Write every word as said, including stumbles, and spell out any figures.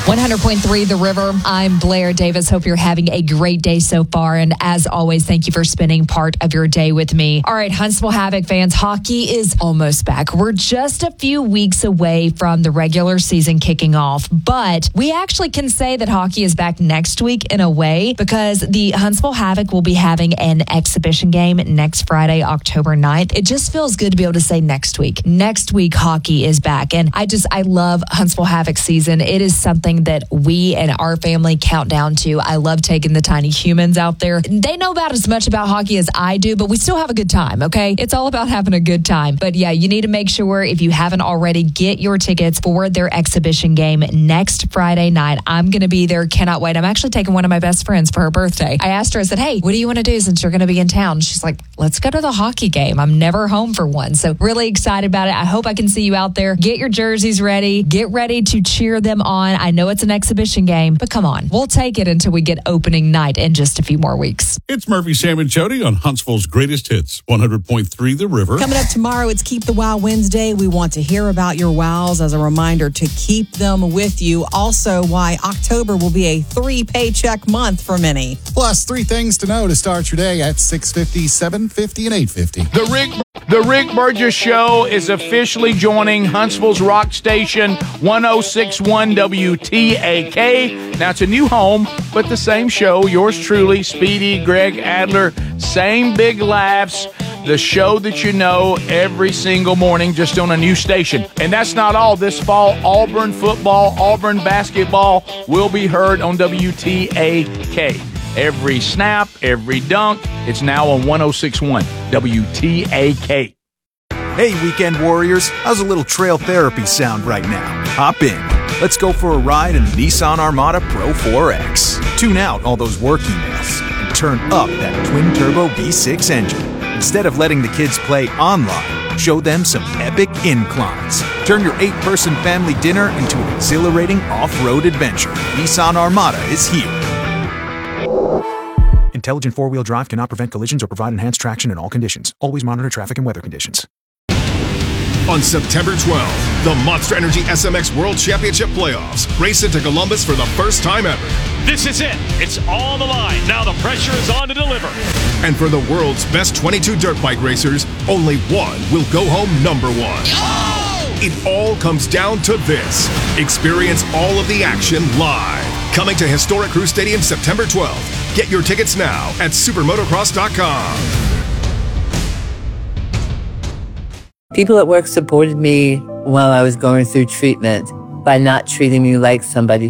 one hundred point three The River. I'm Blair Davis. Hope you're having a great day so far. And as always, thank you for spending part of your day with me. All right, Huntsville Havoc fans, hockey is almost back. We're just a few weeks away from the regular season kicking off, but we actually can say that hockey is back next week in a way because the Huntsville Havoc will be having an exhibition game next Friday, October ninth. It just feels good to be able to say next week. Next week, hockey is back. And I just, I love Huntsville Havoc season. It is something that we and our family count down to. I love taking the tiny humans out there. They know about as much about hockey as I do, but we still have a good time, okay? It's all about having a good time. But yeah, you need to make sure, if you haven't already, get your tickets for their exhibition game next Friday night. I'm going to be there. Cannot wait. I'm actually taking one of my best friends for her birthday. I asked her, I said, hey, what do you want to do since you're going to be in town? She's like, let's go to the hockey game. I'm never home for one. So really excited about it. I hope I can see you out there. Get your jerseys ready. Get ready to cheer them on. I know it's an exhibition game, but come on, we'll take it until we get opening night in just a few more weeks. It's Murphy, Sam, and Jody on Huntsville's Greatest Hits, one hundred point three The River. Coming up tomorrow, it's Keep the Wow Wednesday. We want to hear about your wows as a reminder to keep them with you. Also, why October will be a three-paycheck month for many. Plus, three things to know to start your day at six fifty, seven fifty, and eight fifty. The Rick, the Rick Burgess Show is officially joining Huntsville's rock station, one oh six point one W T A K. Now, it's a new home, but the same show. Yours truly, Speedy, Greg Adler, same big laughs. The show that you know every single morning, just on a new station. And that's not all. This fall, Auburn football, Auburn basketball will be heard on W T A K. Every snap, every dunk, it's now on one oh six point one W T A K. Hey, Weekend Warriors, how's a little trail therapy sound right now? Hop in. Let's go for a ride in the Nissan Armada Pro four X. Tune out all those work emails and turn up that twin-turbo V six engine. Instead of letting the kids play online, show them some epic inclines. Turn your eight-person family dinner into an exhilarating off-road adventure. Nissan Armada is here. Intelligent four-wheel drive cannot prevent collisions or provide enhanced traction in all conditions. Always monitor traffic and weather conditions. On September twelfth, the Monster Energy S M X World Championship Playoffs race into Columbus for the first time ever. This is it. It's all on the line. Now the pressure is on to deliver. And for the world's best twenty-two dirt bike racers, only one will go home number one. Oh! It all comes down to this. Experience all of the action live. Coming to Historic Crew Stadium September twelfth. Get your tickets now at supermotocross dot com. People at work supported me while I was going through treatment by not treating me like somebody